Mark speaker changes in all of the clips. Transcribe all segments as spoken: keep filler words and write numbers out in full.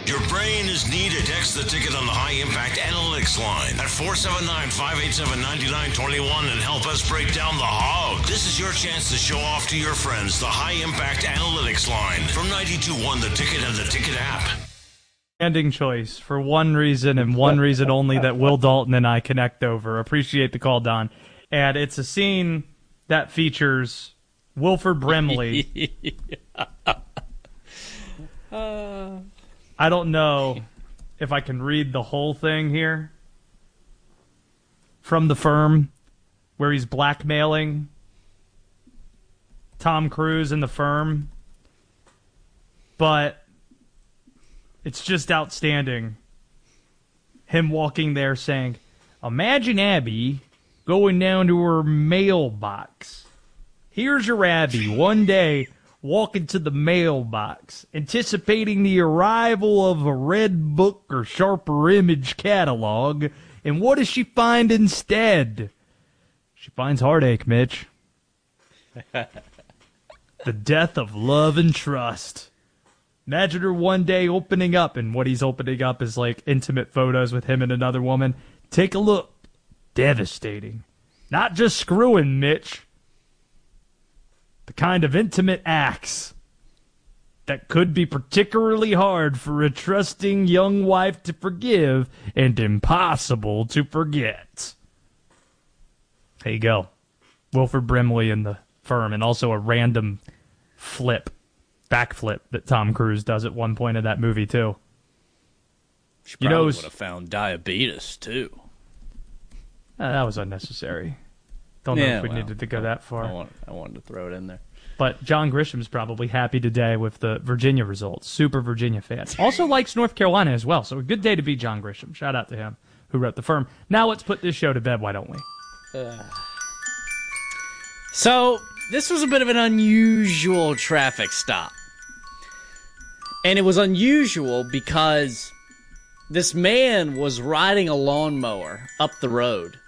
Speaker 1: Your brain is needed. Text the ticket on the High Impact Analytics line at four seven nine, five eight seven, nine nine two one and help us break down the hog. This is your chance to show off to your friends the High Impact Analytics line from ninety-two point one The Ticket and the Ticket app.
Speaker 2: Ending choice for one reason and one reason only that Will Dalton and I connect over. Appreciate the call, Don. And it's a scene that features Wilford Brimley. uh... I don't know if I can read the whole thing here from The Firm, where he's blackmailing Tom Cruise in The Firm, but it's just outstanding. Him walking there saying, imagine Abby going down to her mailbox. Here's your Abby one day walking to the mailbox, anticipating the arrival of a Red Book or Sharper Image catalog, and what does she find instead? She finds heartache, Mitch. The death of love and trust. Imagine her one day opening up, and what he's opening up is like intimate photos with him and another woman. Take a look. Devastating. Not just screwing, Mitch. The kind of intimate acts that could be particularly hard for a trusting young wife to forgive and impossible to forget. There you go. Wilford Brimley in The Firm, and also a random flip, backflip that Tom Cruise does at one point in that movie, too.
Speaker 3: She probably you know, would have found diabetes, too.
Speaker 2: Uh, that was unnecessary. Don't
Speaker 3: yeah,
Speaker 2: know if we
Speaker 3: well,
Speaker 2: needed to go that far.
Speaker 3: I, want, I wanted to throw it in there.
Speaker 2: But John Grisham's probably happy today with the Virginia results. Super Virginia fan. Also likes North Carolina as well, so a good day to be John Grisham. Shout out to him who wrote The Firm. Now let's put this show to bed, why don't we?
Speaker 3: Uh, so, this was a bit of an unusual traffic stop. And it was unusual because this man was riding a lawnmower up the road.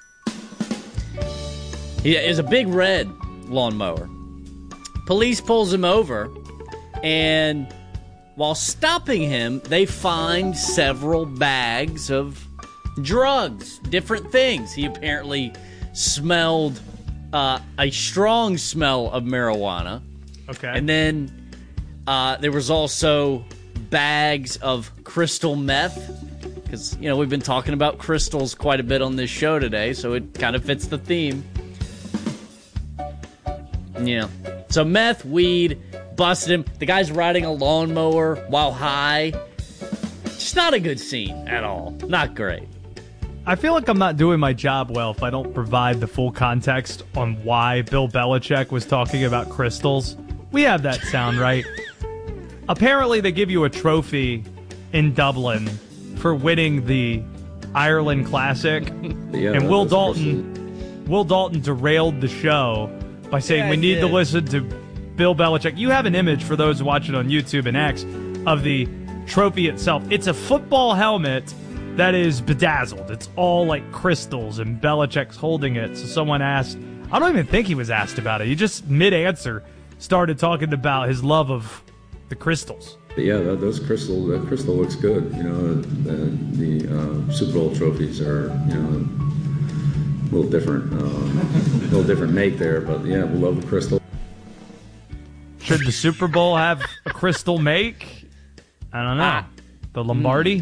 Speaker 3: It was a big red lawnmower. Police pulls him over, and while stopping him, they find several bags of drugs, different things. He apparently smelled uh, a strong smell of marijuana.
Speaker 2: Okay.
Speaker 3: And then uh, there was also bags of crystal meth, because, you know, we've been talking about crystals quite a bit on this show today, so it kind of fits the theme. Yeah. So meth, weed, busted him. The guy's riding a lawnmower while high. Just not a good scene at all. Not great.
Speaker 2: I feel like I'm not doing my job well if I don't provide the full context on why Bill Belichick was talking about crystals. We have that sound, right? Apparently they give you a trophy in Dublin for winning the Ireland Classic.
Speaker 4: Yeah,
Speaker 2: and Will Dalton
Speaker 4: crystal.
Speaker 2: Will Dalton derailed the show by saying
Speaker 3: Yeah,
Speaker 2: we need
Speaker 3: did.
Speaker 2: to listen to Bill Belichick. You have an image, for those watching on YouTube and X, of the trophy itself. It's a football helmet that is bedazzled. It's all like crystals, and Belichick's holding it. So someone asked, I don't even think he was asked about it. He just, mid-answer, started talking about his love of the crystals.
Speaker 4: But yeah, that, those crystal, that crystal looks good. You know, the, the uh, Super Bowl trophies are, you know, a little different, um, a little different make there. But yeah, we love the crystal.
Speaker 2: Should the Super Bowl have a crystal make? I don't know.
Speaker 3: Ah.
Speaker 2: The Lombardi?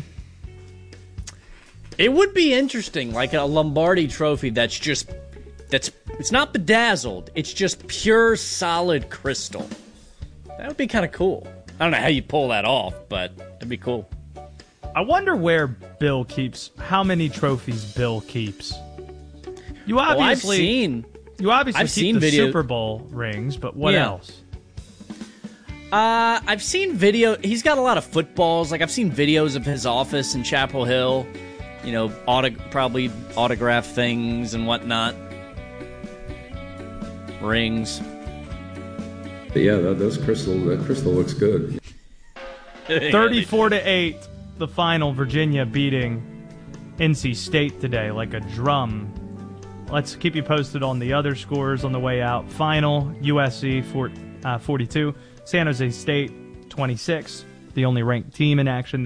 Speaker 3: It would be interesting, like a Lombardi trophy that's just, that's, it's not bedazzled. It's just pure solid crystal. That would be kind of cool. I don't know how you pull that off, but it'd be cool.
Speaker 2: I wonder where Bill keeps, how many trophies Bill keeps. You obviously,
Speaker 3: well, I've seen,
Speaker 2: you obviously
Speaker 3: I've
Speaker 2: keep
Speaker 3: seen
Speaker 2: the
Speaker 3: video-
Speaker 2: Super Bowl rings, but what
Speaker 3: Yeah.
Speaker 2: else?
Speaker 3: Uh, I've seen video. He's got a lot of footballs. Like, I've seen videos of his office in Chapel Hill. You know, auto, probably autograph things and whatnot. Rings.
Speaker 4: But yeah, that, those crystal, that crystal looks good.
Speaker 2: thirty-four to eight, the final. Virginia beating N C State today like a drum. Let's keep you posted on the other scores on the way out. Final, U S C for, uh, forty-two, San Jose State twenty-six, the only ranked team in action